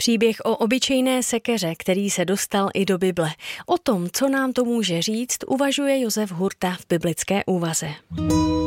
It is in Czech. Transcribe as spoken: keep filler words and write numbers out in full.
Příběh o obyčejné sekeře, který se dostal i do Bible. O tom, co nám to může říct, uvažuje Josef Hurta v biblické úvaze.